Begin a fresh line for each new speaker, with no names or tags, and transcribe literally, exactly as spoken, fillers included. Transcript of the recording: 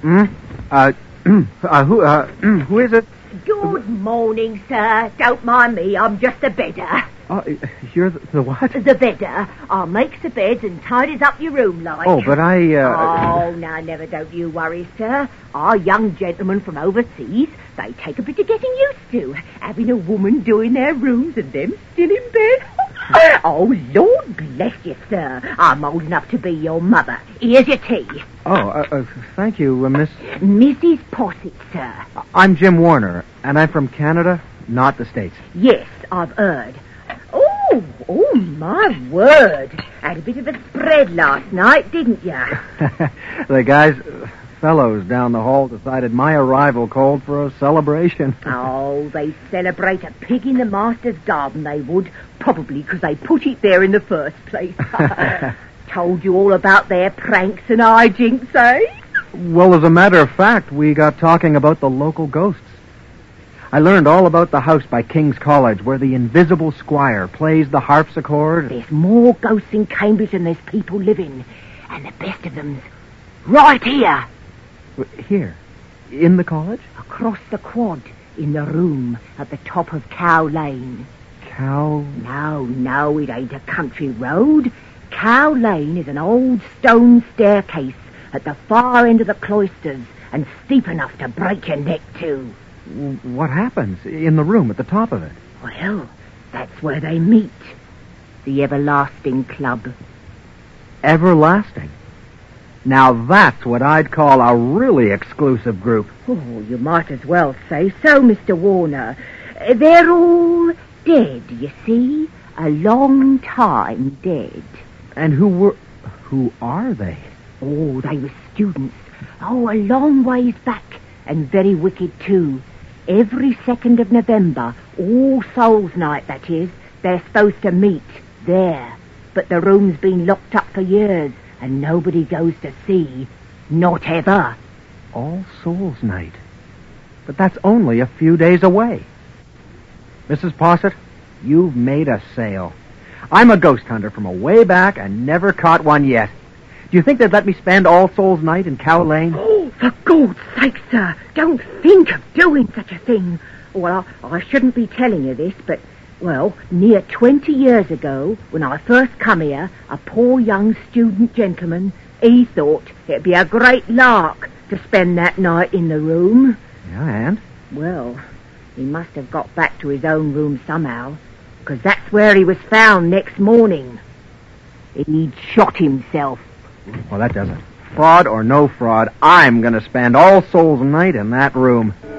Hmm? Uh, uh, who, uh, who is it?
Good morning, sir. Don't mind me, I'm just the bedder.
Oh, you're the, the what?
The bedder. I makes the beds and tidies up your room like.
Oh, but I, uh...
Oh, now, never don't you worry, sir. Our young gentlemen from overseas, they take a bit of getting used to, having a woman doing their rooms and them still in bed. Oh, Lord bless you, sir. I'm old enough to be your mother. Here's your tea.
Oh, uh, uh, thank you, uh, Miss...
Missus Posset, sir.
I'm Jim Warner, and I'm from Canada, not the States.
Yes, I've heard. Oh, oh, my word. Had a bit of a spread last night, didn't you?
The guys, fellows down the hall decided my arrival called for a celebration.
Oh, they celebrate a pig in the master's garden, they would. Probably because they put it there in the first place. Told you all about their pranks and hijinks, eh?
Well, as a matter of fact, we got talking about the local ghosts. I learned all about the house by King's College where the invisible squire plays the harpsichord.
There's more ghosts in Cambridge than there's people living. And the best of them's right here.
Here? In the college?
Across the quad, in the room at the top of Cow Lane.
Cow?
No, no, it ain't a country road. Cow Lane is an old stone staircase at the far end of the cloisters and steep enough to break your neck too.
What happens in the room at the top of it?
Well, that's where they meet. The Everlasting Club.
Everlasting? Now that's what I'd call a really exclusive group.
Oh, you might as well say so, Mister Warner. They're all dead, you see. A long time dead.
And who were... who are they?
Oh, they were students. Oh, a long ways back. And very wicked, too. Every second of November, All Souls Night, that is, they're supposed to meet there. But the room's been locked up for years, and nobody goes to see. Not ever.
All Souls Night? But that's only a few days away. Missus Posset, you've made a sale. I'm a ghost hunter from away back and never caught one yet. Do you think they'd let me spend All Souls Night in Cow Lane?
Oh, for God's sake, sir, don't think of doing such a thing. Well, I, I shouldn't be telling you this, but, well, near twenty years ago, when I first come here, a poor young student gentleman, he thought it'd be a great lark to spend that night in the room.
Yeah, and?
Well, he must have got back to his own room somehow, because that's where he was found next morning. He'd shot himself.
Well, that does it. Fraud or no fraud, I'm going to spend All Souls Night in that room.